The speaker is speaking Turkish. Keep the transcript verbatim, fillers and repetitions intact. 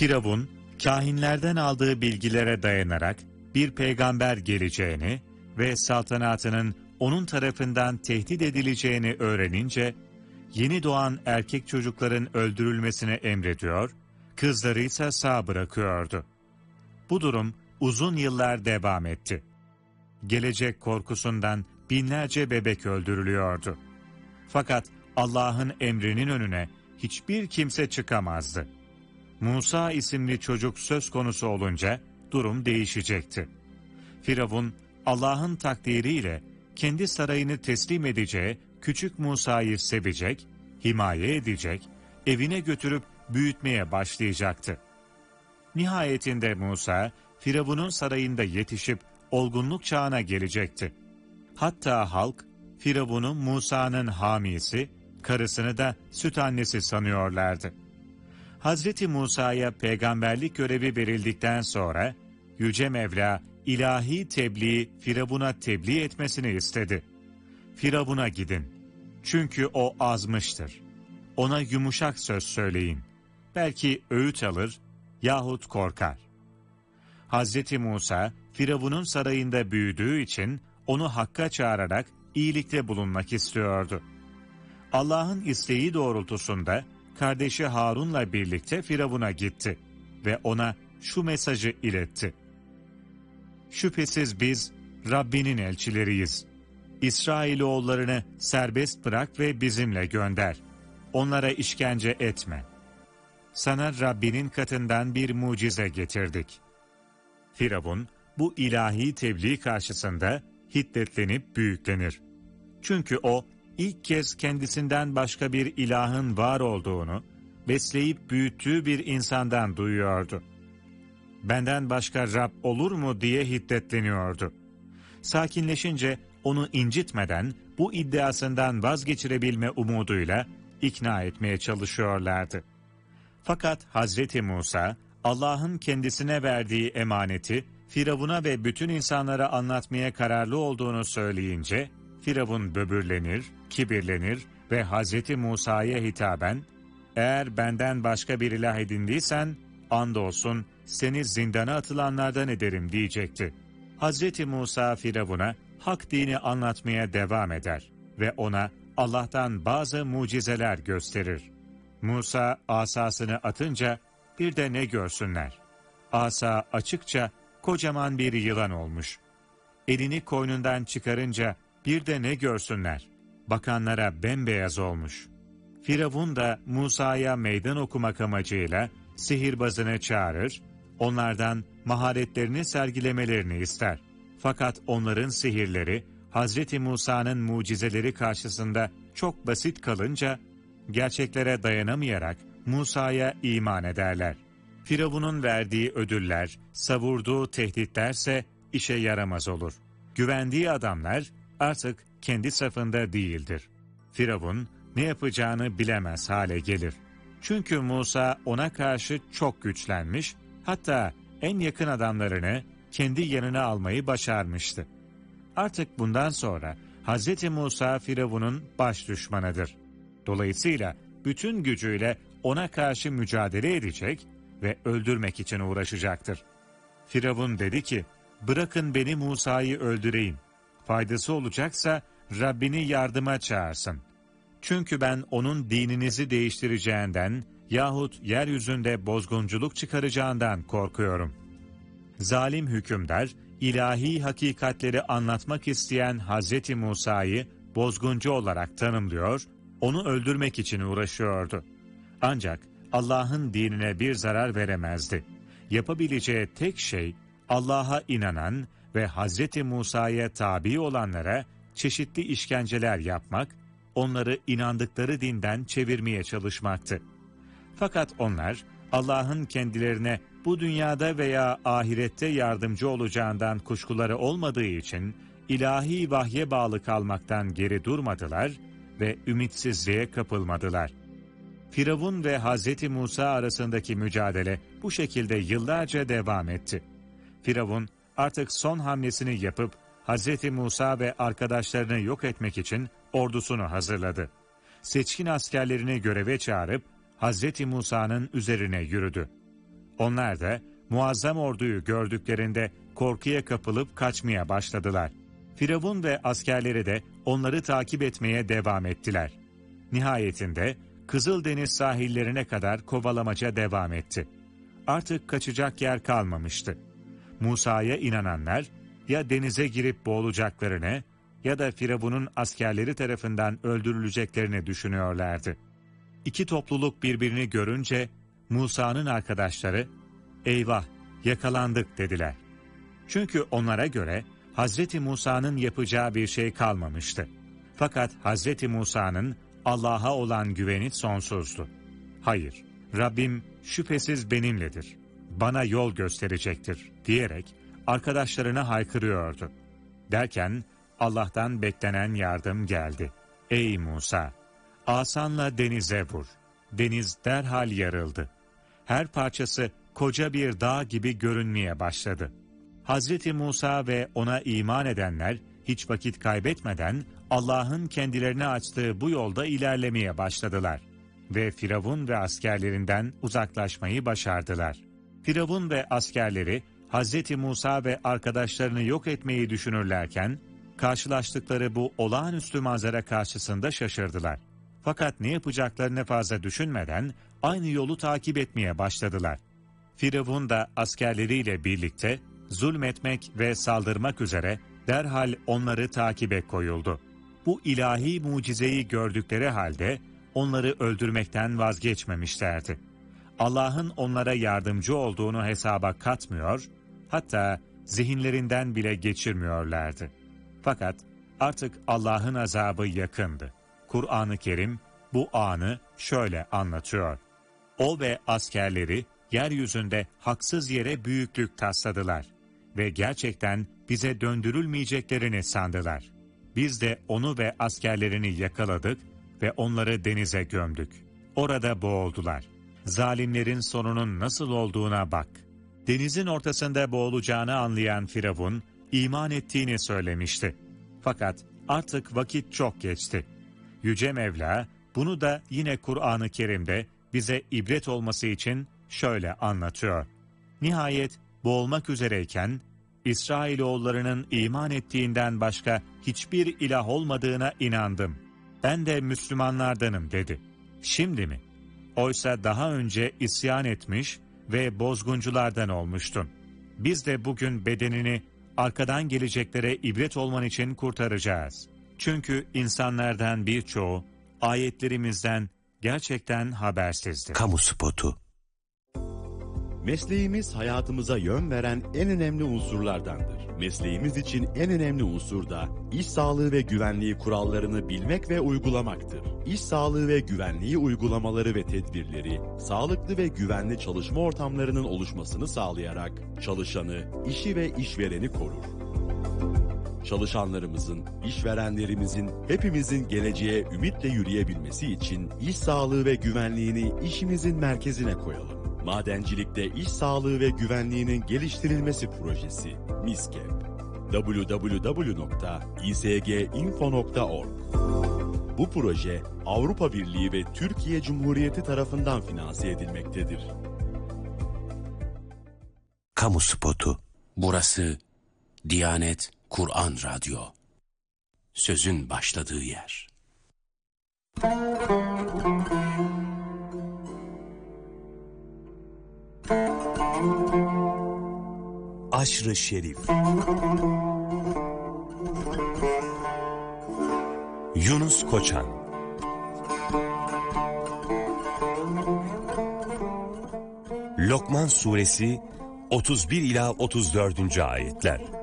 Firavun, kâhinlerden aldığı bilgilere dayanarak bir peygamber geleceğini ve saltanatının onun tarafından tehdit edileceğini öğrenince, yeni doğan erkek çocukların öldürülmesine emrediyor, kızları ise sağ bırakıyordu. Bu durum uzun yıllar devam etti. Gelecek korkusundan binlerce bebek öldürülüyordu. Fakat Allah'ın emrinin önüne hiçbir kimse çıkamazdı. Musa isimli çocuk söz konusu olunca durum değişecekti. Firavun, Allah'ın takdiriyle kendi sarayını teslim edeceği küçük Musa'yı sevecek, himaye edecek, evine götürüp büyütmeye başlayacaktı. Nihayetinde Musa, Firavun'un sarayında yetişip olgunluk çağına gelecekti. Hatta halk, Firavun'u Musa'nın hamisi, karısını da süt annesi sanıyorlardı. Hazreti Musa'ya peygamberlik görevi verildikten sonra, Yüce Mevla, ilahi tebliği Firavun'a tebliğ etmesini istedi. Firavun'a gidin, çünkü o azmıştır. Ona yumuşak söz söyleyin. Belki öğüt alır yahut korkar. Hazreti Musa, Firavun'un sarayında büyüdüğü için onu hakka çağırarak iyilikte bulunmak istiyordu. Allah'ın isteği doğrultusunda kardeşi Harun'la birlikte Firavun'a gitti ve ona şu mesajı iletti. Şüphesiz biz Rabbinin elçileriyiz. İsrailoğullarını serbest bırak ve bizimle gönder. Onlara işkence etme. Sana Rabbinin katından bir mucize getirdik. Firavun, bu ilahi tebliğ karşısında hiddetlenip büyüklenir. Çünkü o, ilk kez kendisinden başka bir ilahın var olduğunu, besleyip büyüttüğü bir insandan duyuyordu. Benden başka Rab olur mu diye hiddetleniyordu. Sakinleşince onu incitmeden bu iddiasından vazgeçirebilme umuduyla ikna etmeye çalışıyorlardı. Fakat Hazreti Musa, Allah'ın kendisine verdiği emaneti Firavun'a ve bütün insanlara anlatmaya kararlı olduğunu söyleyince, Firavun böbürlenir, kibirlenir ve Hazreti Musa'ya hitaben, "Eğer benden başka bir ilah edindiysen, andolsun seni zindana atılanlardan ederim" diyecekti. Hazreti Musa Firavun'a hak dini anlatmaya devam eder ve ona Allah'tan bazı mucizeler gösterir. Musa asasını atınca bir de ne görsünler? Asa açıkça kocaman bir yılan olmuş. Elini koynundan çıkarınca bir de ne görsünler? Bakanlara bembeyaz olmuş. Firavun da Musa'ya meydan okumak amacıyla sihirbazını çağırır, onlardan maharetlerini sergilemelerini ister. Fakat onların sihirleri, Hazreti Musa'nın mucizeleri karşısında çok basit kalınca, gerçeklere dayanamayarak Musa'ya iman ederler. Firavun'un verdiği ödüller, savurduğu tehditlerse işe yaramaz olur. Güvendiği adamlar artık kendi safında değildir. Firavun ne yapacağını bilemez hale gelir. Çünkü Musa ona karşı çok güçlenmiş, hatta en yakın adamlarını kendi yanına almayı başarmıştı. Artık bundan sonra Hazreti Musa Firavun'un baş düşmanıdır. Dolayısıyla bütün gücüyle ona karşı mücadele edecek ve öldürmek için uğraşacaktır. Firavun dedi ki, "Bırakın beni Musa'yı öldüreyim. Faydası olacaksa Rabbini yardıma çağırsın. Çünkü ben onun dininizi değiştireceğinden yahut yeryüzünde bozgunculuk çıkaracağından korkuyorum." Zalim hükümdar, ilahi hakikatleri anlatmak isteyen Hazreti Musa'yı bozguncu olarak tanımlıyor, onu öldürmek için uğraşıyordu. Ancak Allah'ın dinine bir zarar veremezdi. Yapabileceği tek şey, Allah'a inanan ve Hazreti Musa'ya tabi olanlara çeşitli işkenceler yapmak, onları inandıkları dinden çevirmeye çalışmaktı. Fakat onlar, Allah'ın kendilerine bu dünyada veya ahirette yardımcı olacağından kuşkuları olmadığı için, ilahi vahye bağlı kalmaktan geri durmadılar ve ümitsizliğe kapılmadılar. Firavun ve Hazreti Musa arasındaki mücadele bu şekilde yıllarca devam etti. Firavun artık son hamlesini yapıp Hazreti Musa ve arkadaşlarını yok etmek için ordusunu hazırladı. Seçkin askerlerini göreve çağırıp Hazreti Musa'nın üzerine yürüdü. Onlar da muazzam orduyu gördüklerinde korkuya kapılıp kaçmaya başladılar. Firavun ve askerleri de onları takip etmeye devam ettiler. Nihayetinde Kızıldeniz sahillerine kadar kovalamaca devam etti. Artık kaçacak yer kalmamıştı. Musa'ya inananlar ya denize girip boğulacaklarını ya da Firavun'un askerleri tarafından öldürüleceklerini düşünüyorlardı. İki topluluk birbirini görünce Musa'nın arkadaşları "Eyvah, yakalandık" dediler. Çünkü onlara göre Hazreti Musa'nın yapacağı bir şey kalmamıştı. Fakat Hazreti Musa'nın Allah'a olan güveni sonsuzdu. "Hayır, Rabbim şüphesiz benimledir, bana yol gösterecektir" diyerek arkadaşlarına haykırıyordu. Derken Allah'tan beklenen yardım geldi. "Ey Musa, asanla denize vur." Deniz derhal yarıldı. Her parçası koca bir dağ gibi görünmeye başladı. Hazreti Musa ve ona iman edenler hiç vakit kaybetmeden Allah'ın kendilerine açtığı bu yolda ilerlemeye başladılar ve Firavun ve askerlerinden uzaklaşmayı başardılar. Firavun ve askerleri Hazreti Musa ve arkadaşlarını yok etmeyi düşünürlerken karşılaştıkları bu olağanüstü manzara karşısında şaşırdılar. Fakat ne yapacaklarını fazla düşünmeden aynı yolu takip etmeye başladılar. Firavun da askerleriyle birlikte zulmetmek ve saldırmak üzere derhal onları takibe koyuldu. Bu ilahi mucizeyi gördükleri halde onları öldürmekten vazgeçmemişlerdi. Allah'ın onlara yardımcı olduğunu hesaba katmıyor, hatta zihinlerinden bile geçirmiyorlardı. Fakat artık Allah'ın azabı yakındı. Kur'an-ı Kerim bu anı şöyle anlatıyor. O ve askerleri yeryüzünde haksız yere büyüklük tasladılar ve gerçekten bize döndürülmeyeceklerini sandılar. Biz de onu ve askerlerini yakaladık ve onları denize gömdük. Orada boğuldular. Zalimlerin sonunun nasıl olduğuna bak. Denizin ortasında boğulacağını anlayan Firavun, iman ettiğini söylemişti. Fakat artık vakit çok geçti. Yüce Mevla bunu da yine Kur'an-ı Kerim'de bize ibret olması için şöyle anlatıyor. Nihayet boğulmak üzereyken İsrailoğullarının iman ettiğinden başka hiçbir ilah olmadığına inandım. Ben de Müslümanlardanım dedi. Şimdi mi? Oysa daha önce isyan etmiş ve bozgunculardan olmuştun. Biz de bugün bedenini arkadan geleceklere ibret olman için kurtaracağız. Çünkü insanlardan birçoğu ayetlerimizden gerçekten habersizdir. Kamu spotu. Mesleğimiz hayatımıza yön veren en önemli unsurlardandır. Mesleğimiz için en önemli unsur da iş sağlığı ve güvenliği kurallarını bilmek ve uygulamaktır. İş sağlığı ve güvenliği uygulamaları ve tedbirleri, sağlıklı ve güvenli çalışma ortamlarının oluşmasını sağlayarak çalışanı, işi ve işvereni korur. Çalışanlarımızın, işverenlerimizin, hepimizin geleceğe ümitle yürüyebilmesi için iş sağlığı ve güvenliğini işimizin merkezine koyalım. Madencilikte iş sağlığı ve güvenliğinin geliştirilmesi projesi MİSKEP. double-u double-u double-u nokta i s g info nokta org. Bu proje Avrupa Birliği ve Türkiye Cumhuriyeti tarafından finanse edilmektedir. Kamu spotu. Burası Diyanet Kur'an Radyo. Sözün başladığı yer. Aşr-ı Şerif. Yunus Koçan. Lokman Suresi otuz bir ila otuz dördüncü ayetler.